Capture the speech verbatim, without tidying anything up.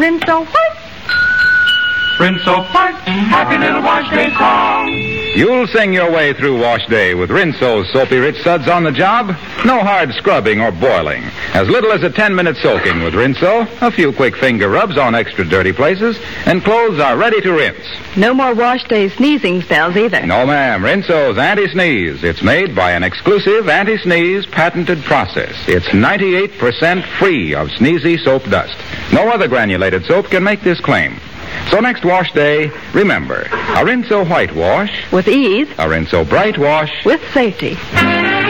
Rinso White. Rinso White, happy little wash day song. You'll sing your way through wash day with Rinso's soapy rich suds on the job. No hard scrubbing or boiling. As little as a ten-minute soaking with Rinso, a few quick finger rubs on extra dirty places, and clothes are ready to rinse. No more wash day sneezing spells either. No, ma'am. Rinso's Anti-Sneeze. It's made by an exclusive anti-sneeze patented process. It's ninety-eight percent free of sneezy soap dust. No other granulated soap can make this claim. So next wash day, remember, a Rinso white wash with ease, a Rinso bright wash with safety.